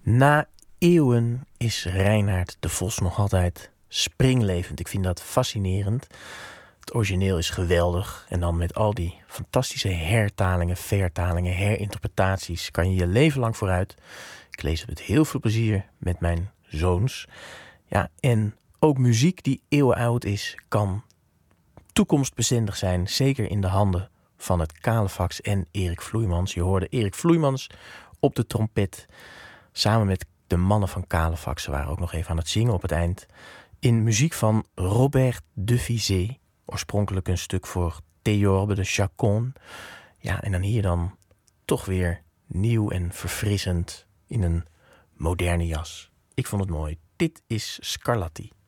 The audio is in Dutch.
Na eeuwen is Reinaard de Vos nog altijd springlevend. Ik vind dat fascinerend. Het origineel is geweldig. En dan met al die fantastische hertalingen, vertalingen, herinterpretaties kan je je leven lang vooruit. Ik lees het met heel veel plezier met mijn zoons. Ja, en ook muziek die eeuwen oud is, kan toekomstbestendig zijn. Zeker in de handen van het Kalefax en Erik Vloeimans. Je hoorde Erik Vloeimans op de trompet. Samen met de mannen van Kalefax. Ze waren ook nog even aan het zingen op het eind. In muziek van Robert Dufizet. Oorspronkelijk een stuk voor Theorbe de Chacon. Ja, en dan hier dan toch weer nieuw en verfrissend in een moderne jas. Ik vond het mooi. Dit is Scarlatti.